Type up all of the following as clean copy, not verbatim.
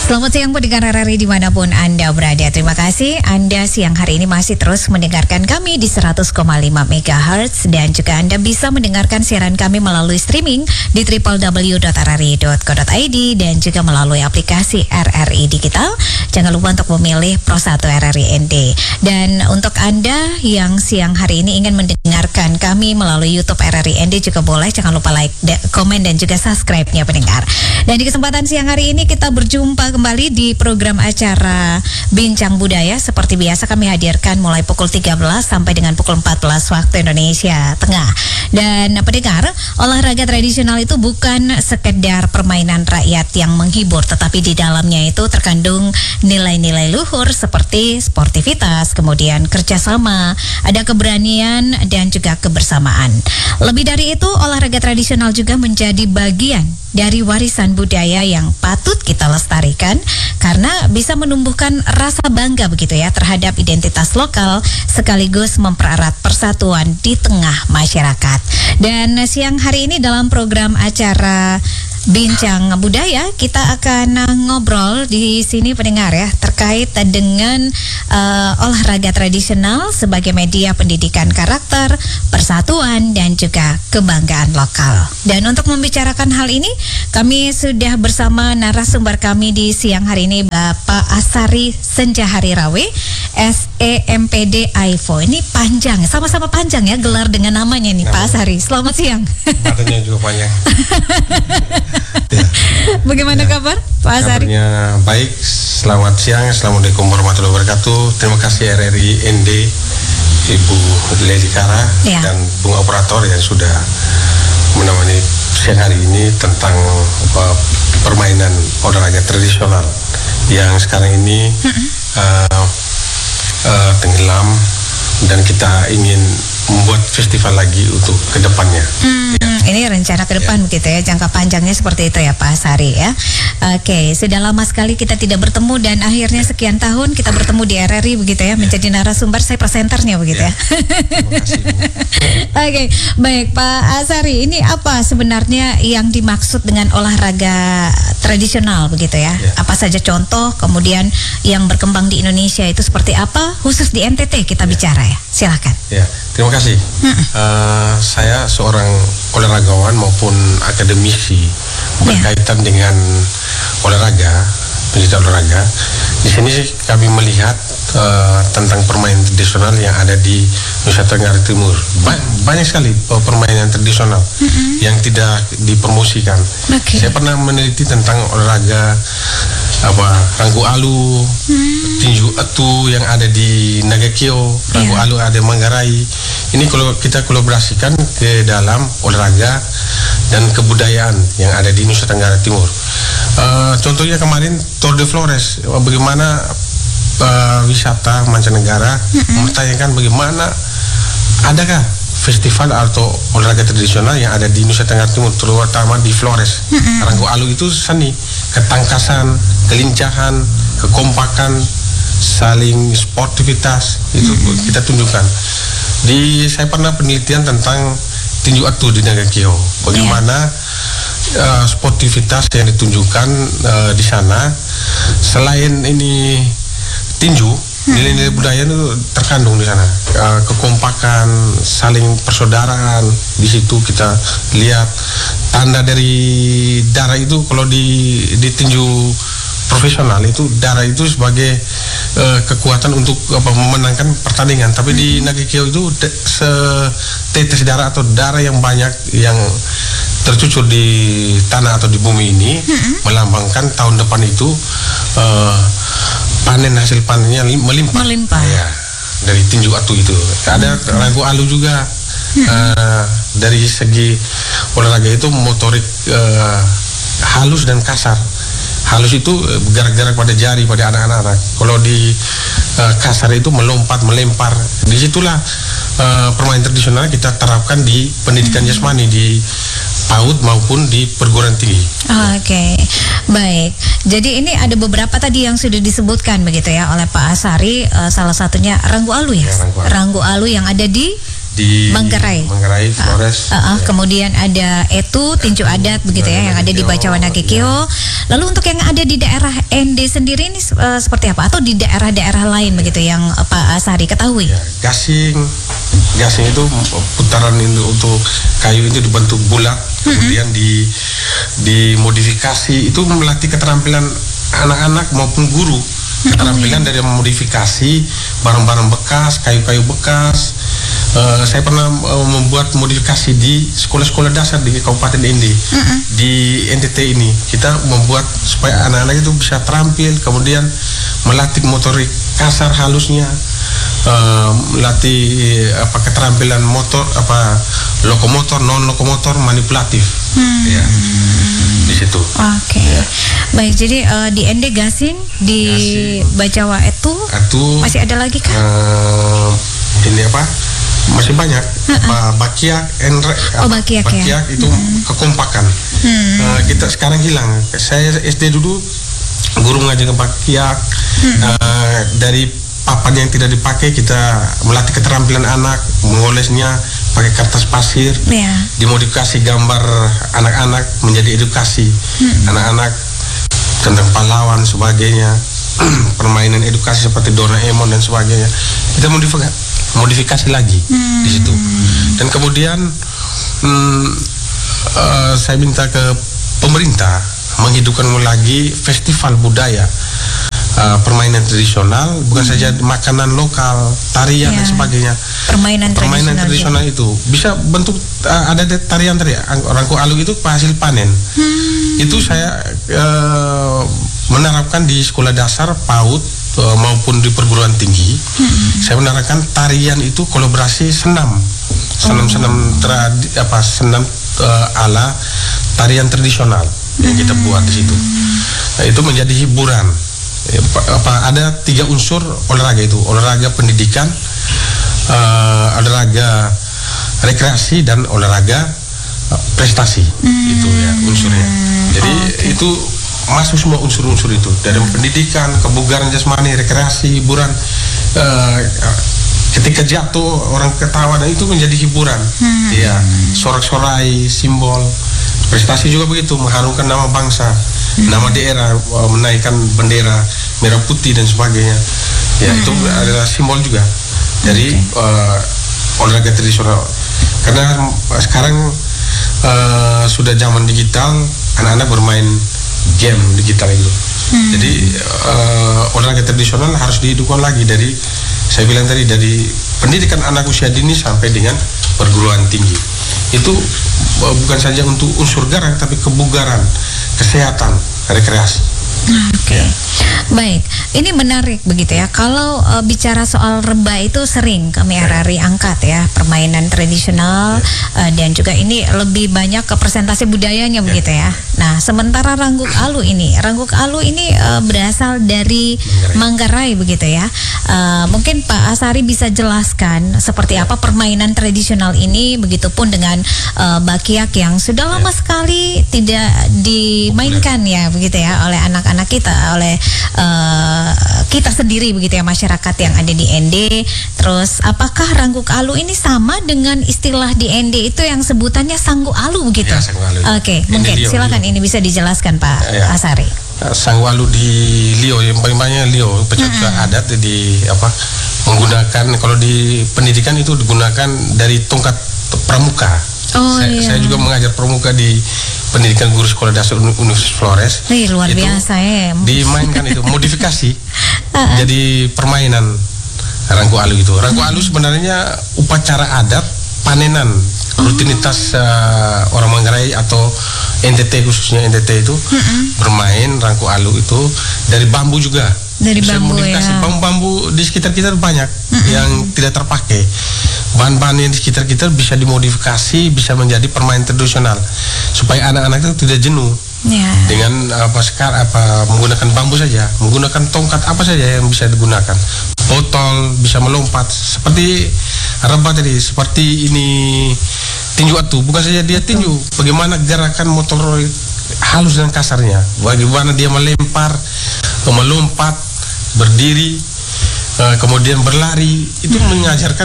Selamat siang pendengar RRI dimanapun Anda berada. Terima kasih Anda siang hari ini masih terus mendengarkan kami di 100,5 MHz dan juga Anda bisa mendengarkan siaran kami melalui streaming di www.rri.co.id dan juga melalui aplikasi RRI Digital. Jangan lupa untuk memilih Pro 1 RRI ND. Dan untuk Anda yang siang hari ini ingin mendengarkan kami melalui YouTube RRI ND juga boleh. Jangan lupa like, komen dan juga subscribe-nya pendengar. Dan di kesempatan siang hari ini kita berjumpa kembali di program acara Bincang Budaya. Seperti biasa kami hadirkan mulai pukul 13 sampai dengan pukul 14 waktu Indonesia Tengah. Dan pendengar, olahraga tradisional itu bukan sekedar permainan rakyat yang menghibur, tetapi di dalamnya itu terkandung nilai-nilai luhur seperti sportivitas, kemudian kerjasama, ada keberanian dan juga kebersamaan. Lebih dari itu, olahraga tradisional juga menjadi bagian dari warisan budaya yang patut kita lestarikan karena bisa menumbuhkan rasa bangga begitu ya terhadap identitas lokal sekaligus mempererat persatuan di tengah masyarakat. Dan siang hari ini dalam program acara Bincang Budaya kita akan ngobrol di sini pendengar ya terkait dengan olahraga tradisional sebagai media pendidikan karakter, persatuan dan juga kebanggaan lokal. Dan untuk membicarakan hal ini kami sudah bersama narasumber kami di siang hari ini Bapak Asari Senjahari Rawe, SEMPD AIFO. Ini panjang, sama-sama panjang ya gelar dengan namanya nih Pak Asari. Selamat siang. Katanya juga panjang. Ya. Bagaimana kabar Pak Asari? Kabarnya baik, selamat siang, assalamualaikum warahmatullahi wabarakatuh. Terima kasih RRI ND, Ibu Leli Kara dan Bung Operator yang sudah menemani siang hari ini tentang permainan olahraga tradisional yang sekarang ini tenggelam dan kita ingin membuat festival lagi untuk kedepannya. Ini rencana ke depan begitu ya, jangka panjangnya seperti itu ya Pak Asari ya. Oke, sudah lama sekali kita tidak bertemu dan akhirnya sekian tahun kita bertemu di RRI begitu ya, menjadi narasumber, saya presenternya begitu ya. Terima kasih. Oke, baik Pak Asari, ini apa sebenarnya yang dimaksud dengan olahraga tradisional begitu ya? Apa saja contoh, kemudian yang berkembang di Indonesia itu seperti apa, khusus di NTT kita bicara ya, silakan. Ya, terima kasih. Saya seorang olahragawan maupun akademisi berkaitan dengan olahraga, pendidikan olahraga. Di sini kami melihat tentang permainan tradisional yang ada di Nusa Tenggara Timur. Banyak sekali permainan tradisional yang tidak dipromosikan. Saya pernah meneliti tentang olahraga Ranggu Alu, tinju atu yang ada di Nagakio, Ranggu Alu ada di Manggarai. Ini kalau kita kolaborasikan ke dalam olahraga dan kebudayaan yang ada di Nusa Tenggara Timur. Contohnya kemarin Tour de Flores, bagaimana wisata mancanegara mempertanyakan bagaimana adakah festival atau olahraga tradisional yang ada di Nusa Tenggara Timur, terutama di Flores. Ranggu Alu itu seni, ketangkasan, kelincahan, kekompakan, saling sportivitas itu kita tunjukkan. Saya pernah penelitian tentang tinju atu di Nagakio. Bagaimana sportivitas yang ditunjukkan di sana. Selain ini tinju, nilai-nilai budaya itu terkandung di sana. Kekompakan, saling persaudaraan. Di situ kita lihat tanda dari darah itu kalau di tinju profesional itu darah itu sebagai kekuatan untuk memenangkan pertandingan. Tapi di Nagakio itu setetes darah atau darah yang banyak yang tercucur di tanah atau di bumi ini melambangkan tahun depan itu hasil panennya melimpah. Ya, dari tinju atu itu. Ada Ranggu Alu juga. Dari segi olahraga itu motorik halus dan kasar. Halus itu gerak-gerak pada jari pada anak-anak. Kalau di kasar itu melompat, melempar. Disitulah permainan tradisional kita terapkan di pendidikan jasmani di PAUD maupun di perguruan tinggi. Oke, baik. Jadi ini ada beberapa tadi yang sudah disebutkan begitu ya oleh Pak Asari. Salah satunya Ranggu Alu ya. Ranggu Alu yang ada di di Manggarai, Flores. Kemudian ada Etu, tinju adat begitu ya, yang ada di Bacawan Nagekeo. Lalu untuk yang ada di daerah ND sendiri ini seperti apa? Atau di daerah-daerah lain begitu yang Pak Asari ketahui? Ya, gasing itu putaran itu untuk kayu itu dibentuk bulat, kemudian dimodifikasi, itu melatih keterampilan anak-anak maupun guru, keterampilan dari memodifikasi barang-barang bekas, kayu-kayu bekas. Saya pernah membuat modifikasi di sekolah-sekolah dasar di Kabupaten ND. Di NTT ini kita membuat supaya anak-anak itu bisa terampil, kemudian melatih motorik kasar halusnya, melatih keterampilan motor, lokomotor, non lokomotor, manipulatif. Ya, di situ. Oke. Baik, jadi di ND gasing, di Bacawa itu masih ada lagi kan? Ini masih banyak. Bakiak, Bakiak ya. Itu kekompakan. Kita sekarang hilang. Saya SD dulu guru ngaji ke Bakiak. Dari papan yang tidak dipakai kita melatih keterampilan anak, mengolesnya pakai kertas pasir, dimodifikasi gambar anak-anak menjadi edukasi anak-anak tentang pahlawan sebagainya. Permainan edukasi seperti Doraemon dan sebagainya kita modifikasi lagi di situ. Dan kemudian saya minta ke pemerintah menghidupkan lagi festival budaya, permainan tradisional, bukan saja makanan lokal, tarian dan sebagainya. Permainan tradisional itu bisa bentuk ada tarian Rangku Alu itu hasil panen. Itu saya menerapkan di sekolah dasar, PAUD maupun di perguruan tinggi. Saya menerapkan tarian itu kolaborasi senam ala tarian tradisional yang kita buat di situ. Nah, itu menjadi hiburan. Ada 3 unsur olahraga itu: olahraga pendidikan, olahraga rekreasi, dan olahraga prestasi. Itu ya unsurnya. Jadi itu masuk semua unsur-unsur itu, dari pendidikan, kebugaran jasmani, rekreasi, hiburan. Ketika jatuh orang ketawa, dan itu menjadi hiburan. Ya, sorak-sorai, simbol. Prestasi juga begitu, mengharumkan nama bangsa, nama daerah, menaikkan bendera merah putih dan sebagainya. Ya, itu adalah simbol juga dari olahraga tradisional. Karena sekarang sudah zaman digital, anak-anak bermain game digital itu. Jadi olahraga tradisional harus dihidupkan lagi dari, saya bilang tadi, dari pendidikan anak usia dini sampai dengan perguruan tinggi. Itu bukan saja untuk unsur garam, tapi kebugaran, kesehatan, rekreasi. Oke. Baik, ini menarik begitu ya. Kalau bicara soal rebah itu sering kami RRI angkat ya, permainan tradisional, dan juga ini lebih banyak ke presentasi budayanya begitu ya. Nah, sementara Rangguk Alu ini berasal dari Manggarai begitu ya. Mungkin Pak Asari bisa jelaskan seperti apa permainan tradisional ini, begitupun dengan Bakiak yang sudah lama sekali tidak dimainkan ya begitu ya oleh anak-anak kita, oleh kita sendiri begitu ya, masyarakat yang ada di ND. Terus apakah Rangguk Alu ini sama dengan istilah di ND itu yang sebutannya Sanggu Alu begitu? Ya, Sanggu Alu. Oke, mungkin silakan ini bisa dijelaskan Pak Asari. Sanggu Alu di Lio, yang paling banyak Lio, pencipta adat menggunakan, kalau di pendidikan itu digunakan dari tongkat pramuka. Saya juga mengajar pramuka di pendidikan guru sekolah dasar Universitas Flores. Luar biasa ya. Dimainkan itu, modifikasi jadi permainan Rangguk Alu itu. Rangguk Alu sebenarnya upacara adat panenan, rutinitas orang Manggarai atau NTT, khususnya NTT itu bermain Rangguk Alu itu dari bambu juga. Dari bambu ya. Bambu di sekitar kita banyak yang tidak terpakai. Bahan-bahan yang di sekitar kita bisa dimodifikasi, bisa menjadi permainan tradisional supaya anak-anak itu tidak jenuh. Dengan menggunakan bambu saja, menggunakan tongkat apa saja yang bisa digunakan, botol, bisa melompat seperti rebah tadi, seperti ini tinju atu, bukan saja dia tinju, bagaimana gerakan motor halus dan kasarnya, bagaimana dia melempar, melompat, berdiri, kemudian berlari, itu mengajarkan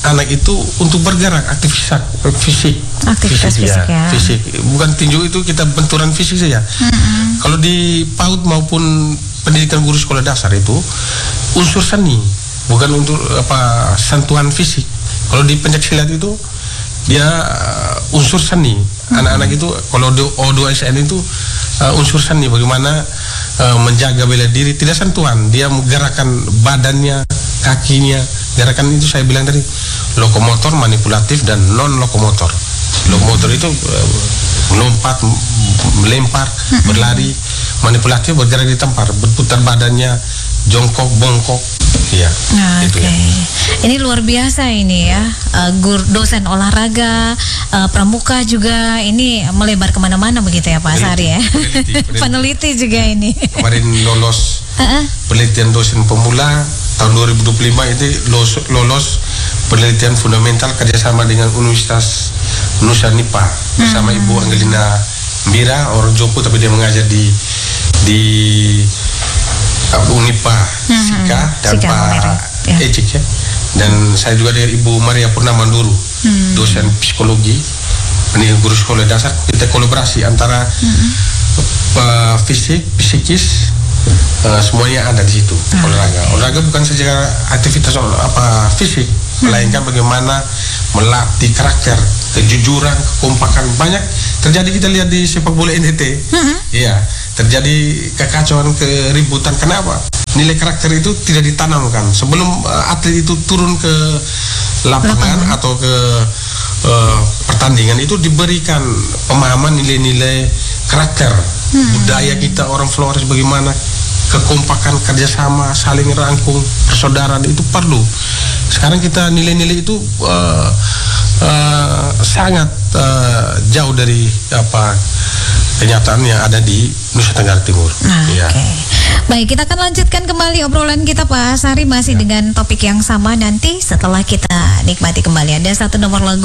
anak itu untuk bergerak, aktivitas fisik. Aktivitas fisik ya. Fisik. Bukan tinju itu kita benturan fisik saja. Kalau di PAUD maupun pendidikan guru sekolah dasar itu unsur seni, bukan untuk sentuhan fisik. Kalau di pencaksilat itu dia unsur seni. Anak-anak itu kalau di O2SN itu unsur seni, bagaimana menjaga bela diri, tidak sentuhan, dia menggerakkan badannya, kakinya. Gerakan itu saya bilang tadi, lokomotor, manipulatif, dan non lokomotor. Lokomotor itu melompat, melempar, berlari. Manipulatif bergerak di tempat, berputar badannya, jongkok, bongkok. Iya. Itu ya. Ini luar biasa ini ya, dosen olahraga, pramuka juga ini melebar kemana-mana begitu ya Pak Sari ya. Peneliti juga ini. Kemarin lolos penelitian dosen pemula tahun 2025 itu lolos penelitian fundamental kerjasama dengan Universitas Nusa Nipa bersama Ibu Angelina Mira, orang Joko tapi dia mengajar di Unipa Sika dan Pak Ecik ya. Dan saya juga dengan Ibu Maria Purnama Manduru, dosen psikologi, pendidikan guru sekolah dasar. Kita kolaborasi antara fisik, psikis, semuanya ada di situ. Olahraga bukan saja aktivitas fisik, melainkan bagaimana melatih karakter, kejujuran, kekompakan. Banyak terjadi, kita lihat di sepak bola NTT. Iya, terjadi kekacauan, keributan. Kenapa? Nilai karakter itu tidak ditanamkan sebelum atlet itu turun ke lapangan atau ke pertandingan, itu diberikan pemahaman nilai-nilai karakter budaya kita, orang Flores, bagaimana kekompakan, kerjasama, saling rangkul, persaudaraan itu perlu. Sekarang kita nilai-nilai itu sangat jauh dari kenyataan yang ada di Nusa Tenggara Timur. Baik, kita akan lanjutkan kembali obrolan kita Pak Sari masih dengan topik yang sama nanti setelah kita nikmati kembali. Ada satu nomor lagu